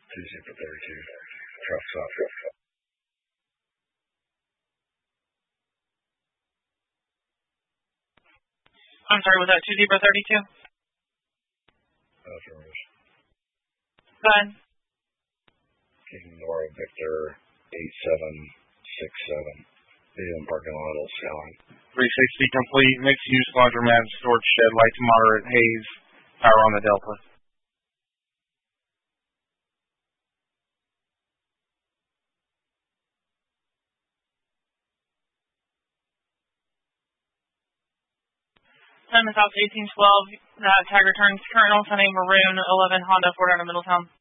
2 Zebra 32, truck stop. I'm sorry, was that 2 Zebra 32? Affirmative. Go ahead. Taking Nora Victor 8767. Video in parking lot of selling. 360 complete, mixed use laundromat, storage shed, light to moderate haze, power on the Delta. Time is out to 1812. Tag returns current on Sunday, maroon 11 Honda, Fort Middletown.